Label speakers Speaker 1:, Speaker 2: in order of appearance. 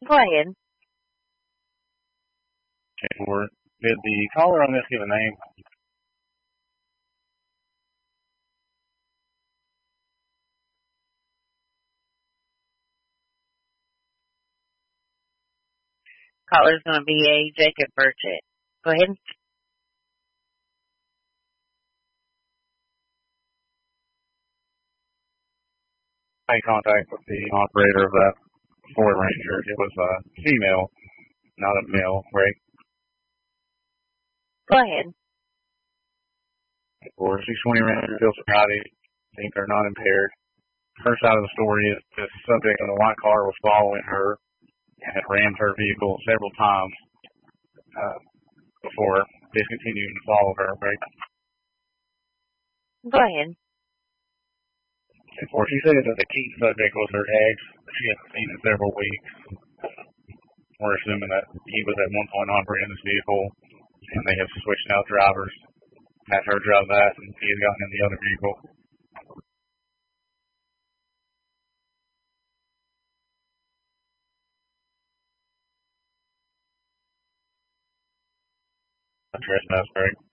Speaker 1: Go ahead.
Speaker 2: Or did the caller on this give a name?
Speaker 1: Caller's going to be a Jacob Burchett. Go ahead.
Speaker 2: I made contact with the operator of that Ford Ranger. It was a female, not a male, right?
Speaker 1: Go ahead.
Speaker 2: Or 620 Ranger feels sobriety. Think they're not impaired. Her side of the story is this subject in the white car was following her and had rammed her vehicle several times before discontinuing to follow her, right?
Speaker 1: Go ahead.
Speaker 2: Or she said that the key subject was her ex. She hadn't seen in several weeks. We're assuming that he was at one point operating this vehicle, and they have switched out drivers. Had her drive that, and he had gotten in the other vehicle. A trespass, right?